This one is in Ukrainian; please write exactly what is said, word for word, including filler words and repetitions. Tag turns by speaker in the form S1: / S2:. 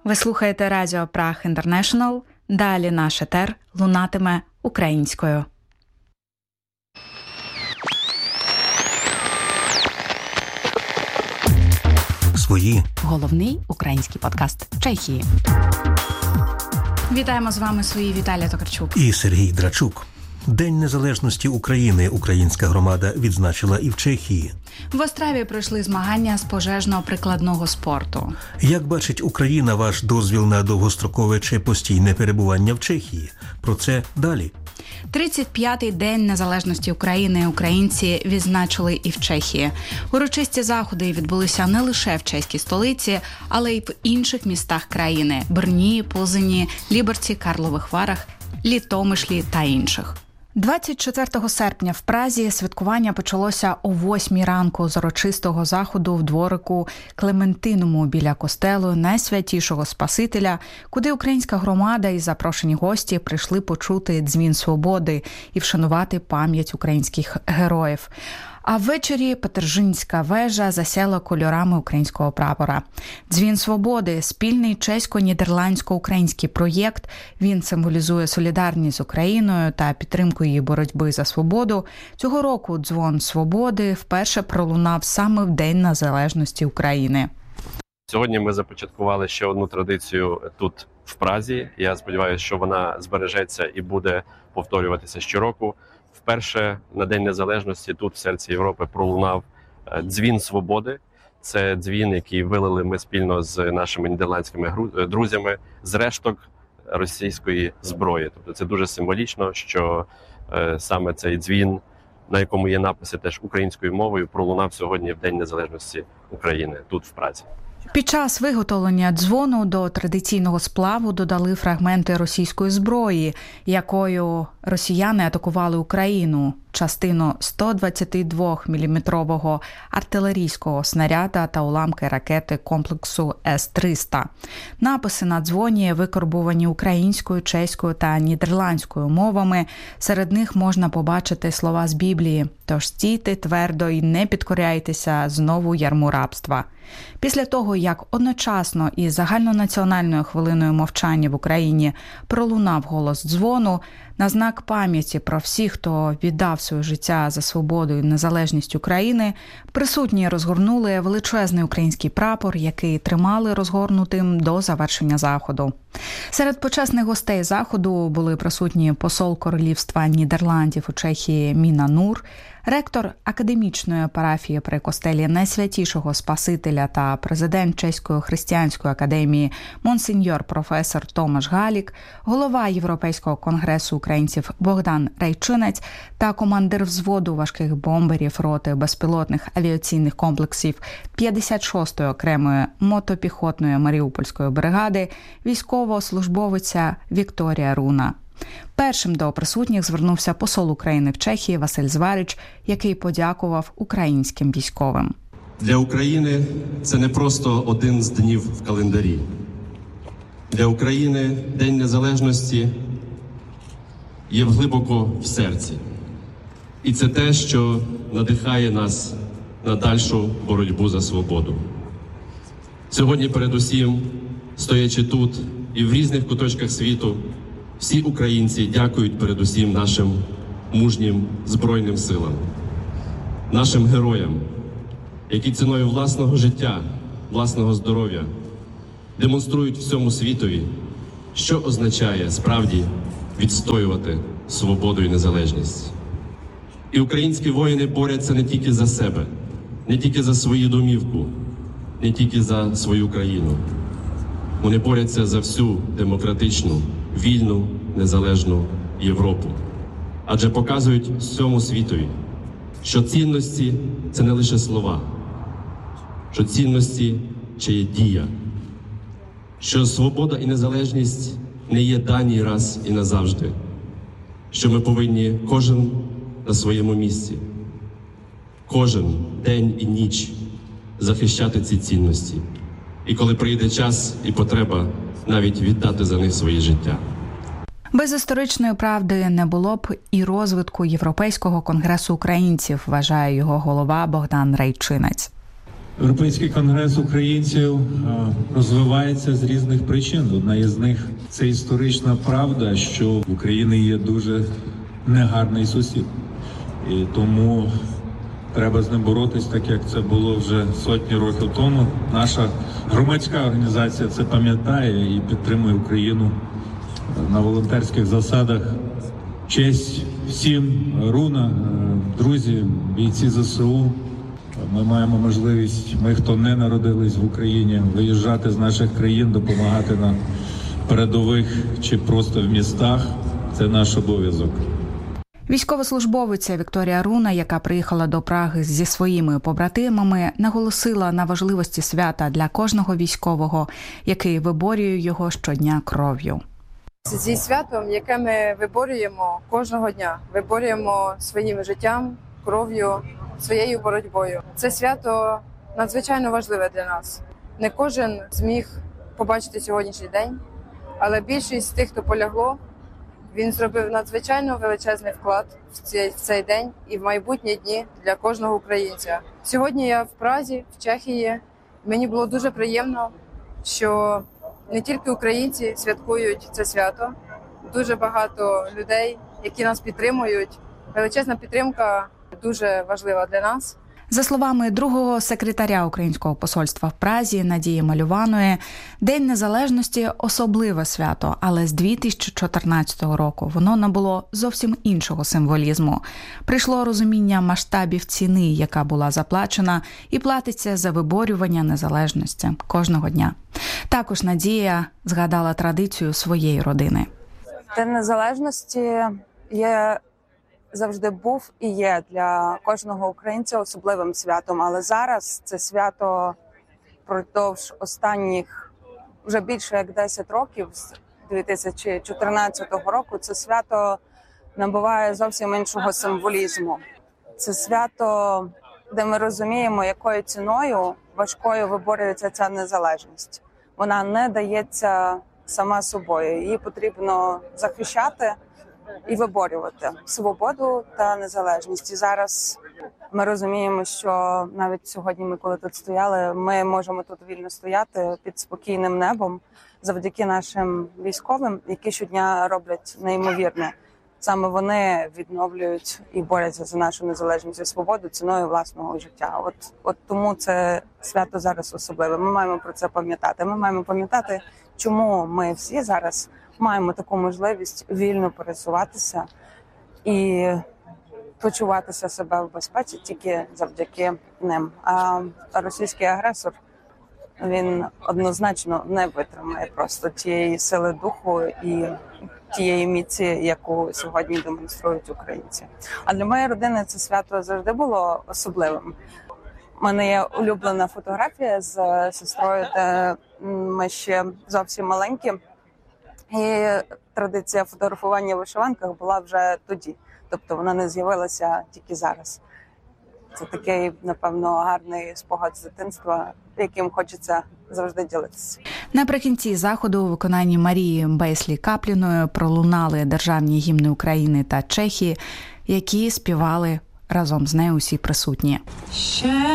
S1: Ви слухаєте Радіо Праг Інтернешнл. Далі наш етер лунатиме українською.
S2: Свої.
S1: Головний український подкаст Чехії. Вітаємо з вами свої Віталія Токарчук
S2: і Сергій Драчук. День незалежності України українська громада відзначила і в Чехії.
S1: В Остраві пройшли змагання з пожежно-прикладного спорту.
S2: Як бачить Україна ваш дозвіл на довгострокове чи постійне перебування в Чехії? Про це далі.
S1: тридцять п'ятий День незалежності України українці відзначили і в Чехії. Урочисті заходи відбулися не лише в чеській столиці, але й в інших містах країни – Брні, Позині, Ліберці, Карлових Варах, Літомишлі та інших. двадцять четвертого серпня в Празі святкування почалося о восьмій ранку з урочистого заходу в дворику Клементиному біля костелу Найсвятішого Спасителя, куди українська громада і запрошені гості прийшли почути дзвін свободи і вшанувати пам'ять українських героїв. А ввечері Петержинська вежа засяяла кольорами українського прапора. Дзвін свободи – спільний чесько-нідерландсько-український проєкт. Він символізує солідарність з Україною та підтримку її боротьби за свободу. Цього року дзвон свободи вперше пролунав саме в День незалежності України.
S3: Сьогодні ми започаткували ще одну традицію тут, в Празі. Я сподіваюся, що вона збережеться і буде повторюватися щороку. Вперше на День Незалежності тут, в серці Європи, пролунав дзвін свободи. Це дзвін, який вилили ми спільно з нашими нідерландськими друзями з решток російської зброї. Тобто це дуже символічно, що е, саме цей дзвін, на якому є написи теж українською мовою, пролунав сьогодні в День Незалежності України тут, в Празі.
S1: Під час виготовлення дзвону до традиційного сплаву додали фрагменти російської зброї, якою росіяни атакували Україну, частину сто двадцять два міліметрового артилерійського снаряда та уламки ракети комплексу С триста. Написи на дзвоні викарбовані українською, чеською та нідерландською мовами. Серед них можна побачити слова з Біблії «Тож стійте твердо і не підкоряйтеся знову ярму рабства». Після того, як одночасно із загальнонаціональною хвилиною мовчання в Україні пролунав голос дзвону, на знак пам'яті про всіх, хто віддав своє життя за свободу і незалежність України, присутні розгорнули величезний український прапор, який тримали розгорнутим до завершення заходу. Серед почесних гостей заходу були присутні посол Королівства Нідерландів у Чехії Міна Нур, ректор академічної парафії при костелі Найсвятішого Спасителя та президент Чеської християнської академії монсеньор професор Томаш Галік, голова Європейського конгресу українців Богдан Райчинець та командир взводу важких бомберів роти безпілотних авіаційних комплексів п'ятдесят шостої окремої мотопіхотної Маріупольської бригади військовослужбовиця Вікторія Руна. Першим до присутніх звернувся посол України в Чехії Василь Зварич, який подякував українським військовим.
S4: Для України це не просто один з днів в календарі. Для України День Незалежності є глибоко в серці. І це те, що надихає нас на дальшу боротьбу за свободу. Сьогодні передусім, стоячи тут і в різних куточках світу, всі українці дякують передусім нашим мужнім Збройним силам, нашим героям, які ціною власного життя, власного здоров'я демонструють всьому світові, що означає справді відстоювати свободу і незалежність. І українські воїни борються не тільки за себе, не тільки за свою домівку, не тільки за свою країну. Вони борються за всю демократичну, вільну, незалежну Європу. Адже показують всьому світові, що цінності – це не лише слова, що цінності – це є дія, що свобода і незалежність не є дані раз і назавжди, що ми повинні кожен на своєму місці, кожен день і ніч захищати ці цінності. І коли прийде час і потреба, навіть віддати за них своє життя.
S1: Без історичної правди не було б і розвитку Європейського конгресу українців, вважає його голова Богдан Райчинець.
S5: Європейський конгрес українців розвивається з різних причин. Одна із них – це історична правда, що в Україні є дуже негарний сусід. І тому треба з ним боротись, так як це було вже сотні років тому. Наша громадська організація це пам'ятає і підтримує Україну на волонтерських засадах. Честь всім, руна, друзі, бійці ЗСУ. Ми маємо можливість, ми, хто не народились в Україні, виїжджати з наших країн, допомагати на передових чи просто в містах. Це наш обов'язок.
S1: Військовослужбовиця Вікторія Руна, яка приїхала до Праги зі своїми побратимами, наголосила на важливості свята для кожного військового, який виборює його щодня кров'ю.
S6: Зі святом, яке ми виборюємо кожного дня, виборюємо своїм життям, кров'ю, своєю боротьбою. Це свято надзвичайно важливе для нас. Не кожен зміг побачити сьогоднішній день, але більшість з тих, хто полягло, він зробив надзвичайно величезний вклад в цей, в цей день і в майбутні дні для кожного українця. Сьогодні я в Празі, в Чехії. Мені було дуже приємно, що не тільки українці святкують це свято, дуже багато людей, які нас підтримують. Величезна підтримка дуже важлива для нас.
S1: За словами другого секретаря українського посольства в Празі Надії Малюваної, День Незалежності – особливе свято, але з дві тисячі чотирнадцятого року воно набуло зовсім іншого символізму. Прийшло розуміння масштабів ціни, яка була заплачена і платиться за виборювання незалежності кожного дня. Також Надія згадала традицію своєї родини.
S7: День Незалежності є завжди був і є для кожного українця особливим святом. Але зараз це свято впродовж останніх вже більше як десять років, з дві тисячі чотирнадцятого року, це свято набуває зовсім іншого символізму. Це свято, де ми розуміємо, якою ціною важкою виборюється ця незалежність. Вона не дається сама собою. Її потрібно захищати і виборювати свободу та незалежність. І зараз ми розуміємо, що навіть сьогодні ми, коли тут стояли, ми можемо тут вільно стояти під спокійним небом завдяки нашим військовим, які щодня роблять неймовірне. Саме вони відновлюють і борються за нашу незалежність і свободу ціною власного життя. От, от тому це свято зараз особливе. Ми маємо про це пам'ятати. Ми маємо пам'ятати, чому ми всі зараз маємо таку можливість вільно пересуватися і почуватися себе в безпеці тільки завдяки ним. А російський агресор, він однозначно не витримає просто тієї сили духу і тієї міці, яку сьогодні демонструють українці. А для моєї родини це свято завжди було особливим. У мене є улюблена фотографія з сестрою, де ми ще зовсім маленькі. І традиція фотографування в вишиванках була вже тоді. Тобто вона не з'явилася тільки зараз. Це такий, напевно, гарний спогад з дитинства, яким хочеться завжди ділитися.
S1: Наприкінці заходу у виконанні Марії Бейслі-Капліної пролунали державні гімни України та Чехії, які співали разом з нею усі присутні.